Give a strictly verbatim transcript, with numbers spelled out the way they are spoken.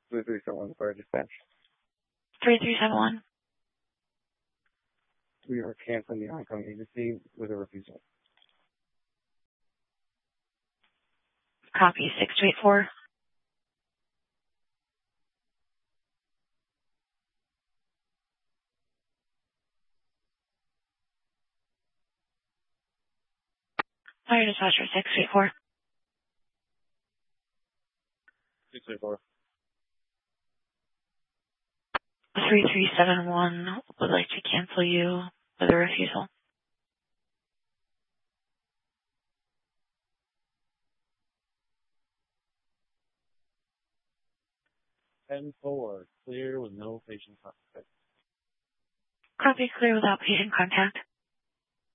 three three seven one Fire Dispatch. three three seven one. We are canceling the oncoming agency with a refusal. Copy, six two eight four. Fire Dispatcher, six two eight four. six two eight four. three three seven one would like to cancel you with a refusal. ten four, clear with no patient contact. Copy, clear without patient contact.